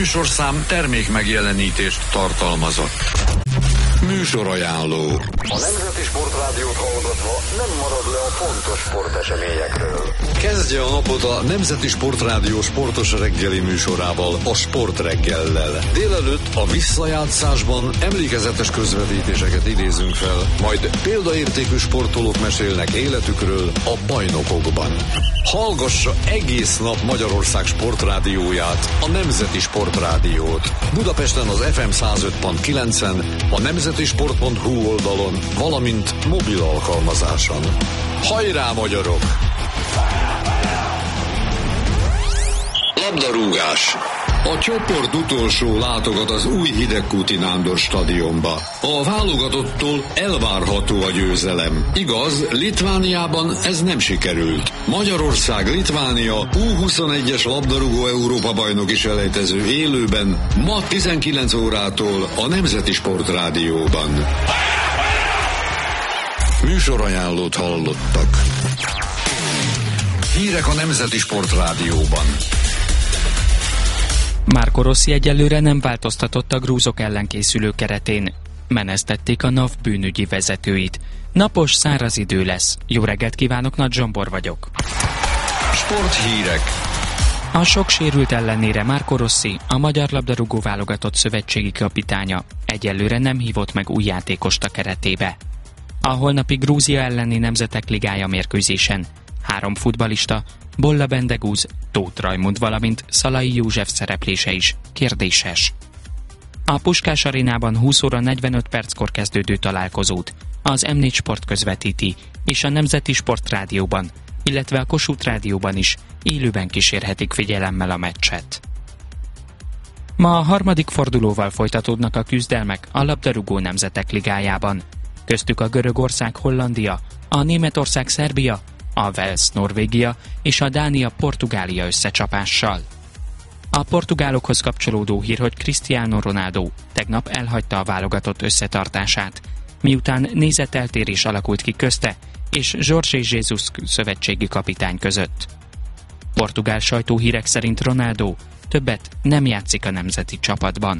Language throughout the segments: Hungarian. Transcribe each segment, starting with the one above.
műsorszám termék megjelenítést tartalmazott. Műsorajánló. A Nemzeti Sportrádiót hallgatva nem marad le a fontos sporteseményekről. Kezdje a napot a Nemzeti Sportrádió sportos reggeli műsorával, a Sportreggellel. Délelőtt a visszajátszásban emlékezetes közvetítéseket idézünk fel, majd példaértékű sportolók mesélnek életükről a bajnokokban. Hallgassa egész nap Magyarország sportrádióját, a Nemzeti Sportrádiót. Budapesten az FM 105.9-en, a nemzetisport.hu oldalon, valamint mobil alkalmazáson. Hajrá, magyarok! Labdarúgás. A csoport utolsó látogat az új Hidegkúti Nándor stadionba. A válogatottól elvárható a győzelem. Igaz, Litvániában ez nem sikerült. Magyarország-Litvánia U21-es labdarúgó Európa-bajnoki selejtező élőben ma 19 órától a Nemzeti Sportrádióban. Műsorajánlót hallottak. Hírek a Nemzeti Sportrádióban. Marco Rossi egyelőre nem változtatott a grúzok ellen készülő keretén. Menesztették a NAV bűnügyi vezetőit. Napos, száraz idő lesz. Jó reggelt kívánok, Nagy Zsombor vagyok. Sporthírek. A sok sérült ellenére Marco Rossi, a magyar labdarúgó válogatott szövetségi kapitánya egyelőre nem hívott meg új játékost a keretébe. A holnapi Grúzia elleni Nemzetek Ligája mérkőzésen 3 futballista, Bolla Bendegúz, Tóth Rajmund, valamint Szalai József szereplése is kérdéses. A Puskás Arénában 20 óra 45 perckor kezdődő találkozót az M4 Sport közvetíti, és a Nemzeti Sportrádióban, illetve a Kossuth Rádióban is élőben kísérhetik figyelemmel a meccset. Ma a harmadik fordulóval folytatódnak a küzdelmek a labdarúgó Nemzetek Ligájában. Köztük a Görögország-Hollandia, a Németország-Szerbia, a Wales-Norvégia és a Dánia-Portugália összecsapással. A portugálokhoz kapcsolódó hír, hogy Cristiano Ronaldo tegnap elhagyta a válogatott összetartását, miután nézeteltérés alakult ki közte és Jorge Jesus szövetségi kapitány között. Portugál sajtóhírek szerint Ronaldo többet nem játszik a nemzeti csapatban.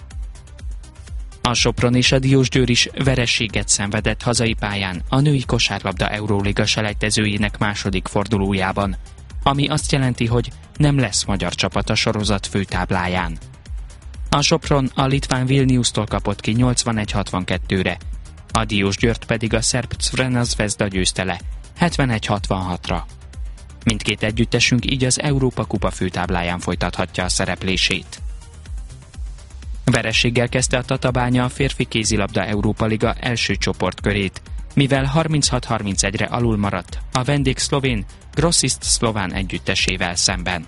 A Sopron és a Diósgyőr is vereséget szenvedett hazai pályán a női kosárlabda Euróliga selejtezőjének második fordulójában, ami azt jelenti, hogy nem lesz magyar csapat a sorozat főtábláján. A Sopron a litván Vilniustól kapott ki 81-62-re, a Diósgyőrt pedig a szerb Crvena Zvezda győzte le 71-66-ra. Mindkét együttesünk így az Európa Kupa főtábláján folytathatja a szereplését. Vereséggel kezdte a Tatabánya a férfi kézilabda Európa Liga első csoportkörét, mivel 36-31-re alul maradt a vendég szlovén Grosist szlován együttesével szemben.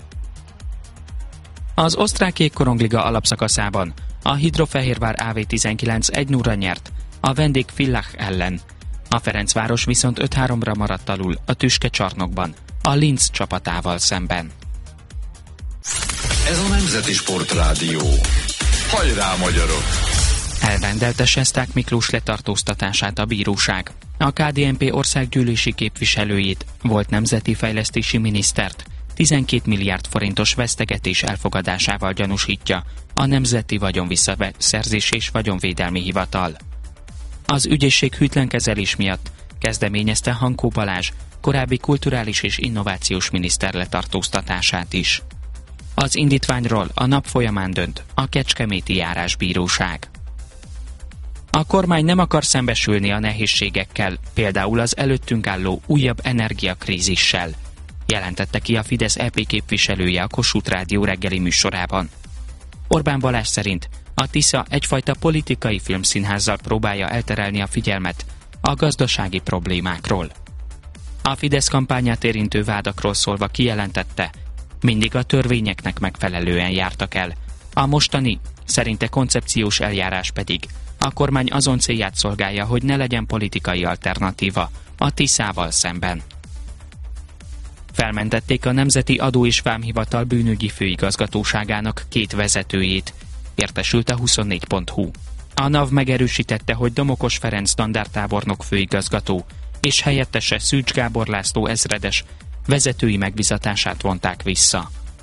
Az osztrák jégkorongliga alapszakaszában a Hidrofehérvár AV19 1-0-ra nyert a vendég Villach ellen. A Ferencváros viszont 5-3-ra maradt alul a Tüske csarnokban a Linz csapatával szemben. Ez a Nemzeti Sportrádió. Hajrá, magyarok! Elrendelte Sesták Miklós letartóztatását a bíróság. A KDNP országgyűlési képviselőjét, volt nemzeti fejlesztési minisztert 12 milliárd forintos vesztegetés elfogadásával gyanúsítja a Nemzeti Vagyonvisszaszerzés és Vagyonvédelmi Hivatal. Az ügyészség hűtlen kezelés miatt kezdeményezte Hankó Balázs, korábbi kulturális és innovációs miniszter letartóztatását is. Az indítványról a nap folyamán dönt a Kecskeméti Járásbíróság. A kormány nem akar szembesülni a nehézségekkel, például az előttünk álló újabb energiakrízissel, jelentette ki a Fidesz EP képviselője a Kossuth Rádió reggeli műsorában. Orbán Balázs szerint a Tisza egyfajta politikai filmszínházzal próbálja elterelni a figyelmet a gazdasági problémákról. A Fidesz kampányát érintő vádakról szólva kijelentette, mindig a törvényeknek megfelelően jártak el. A mostani, szerinte koncepciós eljárás pedig a kormány azon célját szolgálja, hogy ne legyen politikai alternatíva a Tiszával szemben. Felmentették a Nemzeti Adó- és Vámhivatal bűnügyi főigazgatóságának 2 vezetőjét, értesült a 24.hu. A NAV megerősítette, hogy Domokos Ferenc dandártábornok főigazgató és helyettese Szűcs Gábor László ezredes vezetői megbízatását vonták vissza.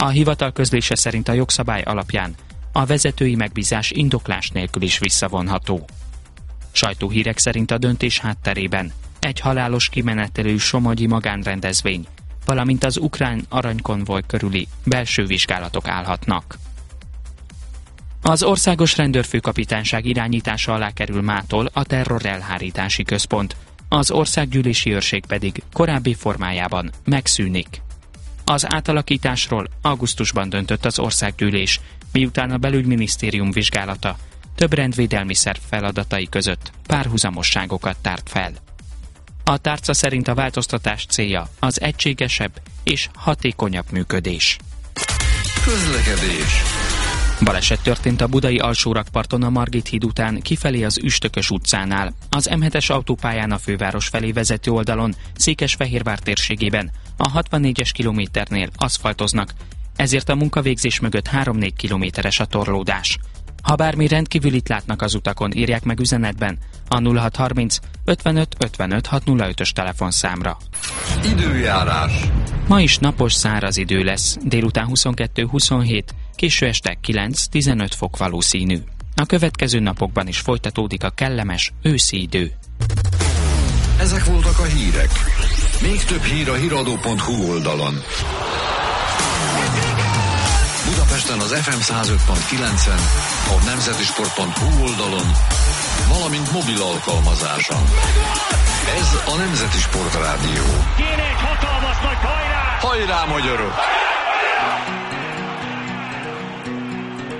A hivatal közlése szerint a jogszabály alapján a vezetői megbízás indoklás nélkül is visszavonható. Sajtóhírek szerint a döntés hátterében egy halálos kimenetelő somogyi magánrendezvény, valamint az ukrán aranykonvoj körüli belső vizsgálatok állhatnak. Az Országos Rendőrfőkapitányság irányítása alá kerül mától a terrorelhárítási központ, az Országgyűlési Őrség pedig korábbi formájában megszűnik. Az átalakításról augusztusban döntött az Országgyűlés, miután a Belügyminisztérium vizsgálata több rendvédelmi szerv feladatai között párhuzamosságokat tárt fel. A tárca szerint a változtatás célja az egységesebb és hatékonyabb működés. Közlekedés. Baleset történt a budai alsórakparton a Margit híd után kifelé az Üstökös utcánál. Az M7-es autópályán a főváros felé vezető oldalon, Székesfehérvár térségében a 64-es kilométernél aszfaltoznak, ezért a munkavégzés mögött 3-4 kilométeres a torlódás. Ha bármi rendkívülit látnak az utakon, írják meg üzenetben a 0630 55 55 605-ös telefonszámra. Időjárás. Ma is napos, száraz idő lesz, délután 22-27, késő este 9-15 fok valószínű. A következő napokban is folytatódik a kellemes őszi idő. Ezek voltak a hírek. Még több hír a hiradó.hu oldalon. Budapesten az FM 105.9-en, a nemzetisport.hu oldalon, valamint mobil alkalmazáson. Ez a Nemzeti Sport Rádió. Kéne egy hatalmas nagy hajrá! Hajrá, magyarok!